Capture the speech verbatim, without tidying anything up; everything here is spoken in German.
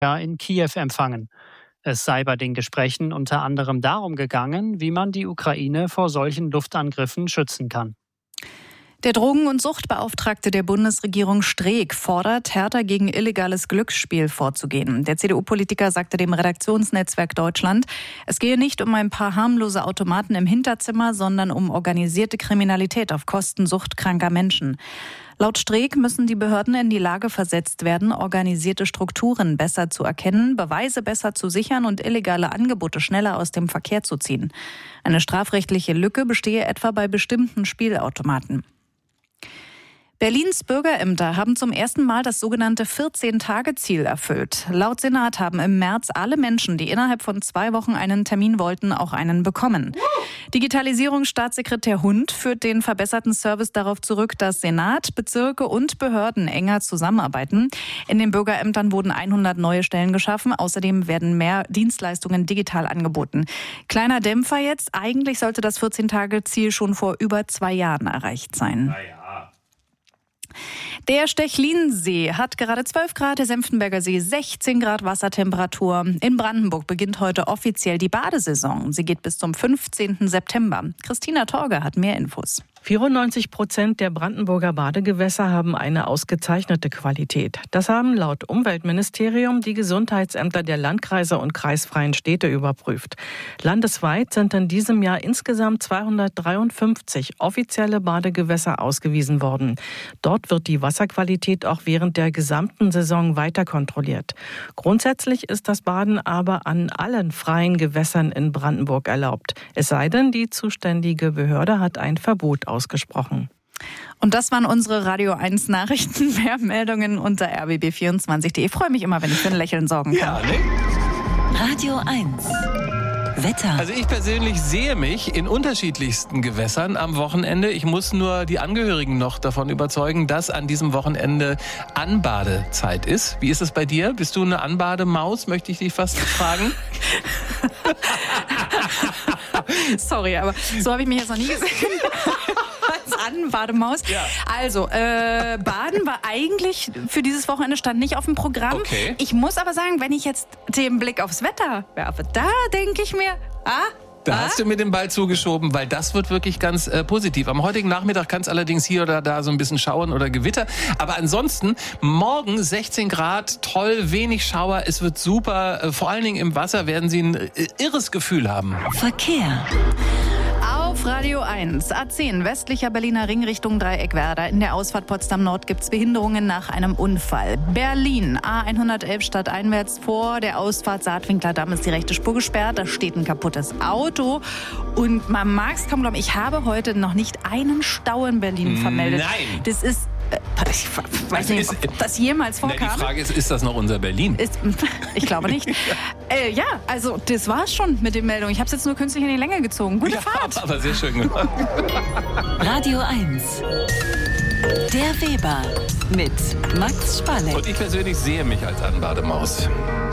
in Kiew empfangen. Es sei bei den Gesprächen unter anderem darum gegangen, wie man die Ukraine vor solchen Luftangriffen schützen kann. Der Drogen- und Suchtbeauftragte der Bundesregierung Streeck fordert, härter gegen illegales Glücksspiel vorzugehen. Der C D U-Politiker sagte dem Redaktionsnetzwerk Deutschland, es gehe nicht um ein paar harmlose Automaten im Hinterzimmer, sondern um organisierte Kriminalität auf Kosten suchtkranker Menschen. Laut Streeck müssen die Behörden in die Lage versetzt werden, organisierte Strukturen besser zu erkennen, Beweise besser zu sichern und illegale Angebote schneller aus dem Verkehr zu ziehen. Eine strafrechtliche Lücke bestehe etwa bei bestimmten Spielautomaten. Berlins Bürgerämter haben zum ersten Mal das sogenannte vierzehn-Tage-Ziel erfüllt. Laut Senat haben im März alle Menschen, die innerhalb von zwei Wochen einen Termin wollten, auch einen bekommen. Digitalisierungsstaatssekretär Hund führt den verbesserten Service darauf zurück, dass Senat, Bezirke und Behörden enger zusammenarbeiten. In den Bürgerämtern wurden hundert neue Stellen geschaffen. Außerdem werden mehr Dienstleistungen digital angeboten. Kleiner Dämpfer jetzt. Eigentlich sollte das vierzehn-Tage-Ziel schon vor über zwei Jahren erreicht sein. Naja. Der Stechlinsee hat gerade zwölf Grad, der Senftenberger See sechzehn Grad Wassertemperatur. In Brandenburg beginnt heute offiziell die Badesaison. Sie geht bis zum fünfzehnten September. Christina Torge hat mehr Infos. vierundneunzig Prozent der Brandenburger Badegewässer haben eine ausgezeichnete Qualität. Das haben laut Umweltministerium die Gesundheitsämter der Landkreise und kreisfreien Städte überprüft. Landesweit sind in diesem Jahr insgesamt zweihundertdreiundfünfzig offizielle Badegewässer ausgewiesen worden. Dort wird die Wasserqualität auch während der gesamten Saison weiter kontrolliert. Grundsätzlich ist das Baden aber an allen freien Gewässern in Brandenburg erlaubt. Es sei denn, die zuständige Behörde hat ein Verbot ausgesprochen. Und das waren unsere Radio eins Nachrichten. Mehr Meldungen unter r b b vierundzwanzig punkt d e. Ich freue mich immer, wenn ich für ein Lächeln sorgen kann. Ja, ne? Radio eins. Wetter. Also ich persönlich sehe mich in unterschiedlichsten Gewässern am Wochenende. Ich muss nur die Angehörigen noch davon überzeugen, dass an diesem Wochenende Anbadezeit ist. Wie ist es bei dir? Bist du eine Anbademaus, möchte ich dich fast fragen? Sorry, aber so habe ich mich jetzt noch nie gesehen. Als Anbademaus. Ja. Also, äh, Baden war eigentlich für dieses Wochenende stand nicht auf dem Programm. Okay. Ich muss aber sagen, wenn ich jetzt den Blick aufs Wetter werfe, da denke ich mir, ah, Da ah? hast du mir den Ball zugeschoben, weil das wird wirklich ganz äh, positiv. Am heutigen Nachmittag kann es allerdings hier oder da so ein bisschen schauern oder Gewitter. Aber ansonsten, morgen sechzehn Grad, toll, wenig Schauer. Es wird super. Äh, vor allen Dingen im Wasser werden Sie ein äh, irres Gefühl haben. Verkehr. Auf Radio eins, A zehn, westlicher Berliner Ring Richtung Dreieckwerder. In der Ausfahrt Potsdam Nord gibt es Behinderungen nach einem Unfall. Berlin, A hundertelf stadteinwärts vor der Ausfahrt Saatwinkler Damm ist die rechte Spur gesperrt. Da steht ein kaputtes Auto. Und man mag es kaum glauben, ich habe heute noch nicht einen Stau in Berlin vermeldet. Nein. Das ist, äh, ich weiß nicht, ist, ob das jemals Na, vorkam. die Frage ist, ist das noch unser Berlin? Ist, ich glaube nicht. äh, ja, also das war's schon mit den Meldungen. Ich habe es jetzt nur künstlich in die Länge gezogen. Gute Ja, Fahrt. aber sehr schön gemacht. Radio eins. Der Weber mit Max Spalleck. Und ich persönlich sehe mich als Anbademaus.